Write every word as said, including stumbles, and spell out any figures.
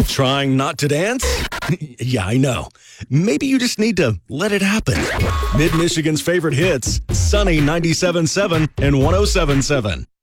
Trying not to dance? Yeah, I know. Maybe you just need to let it happen. Mid-Michigan's favorite hits, Sunny ninety-seven point seven and one oh seven point seven.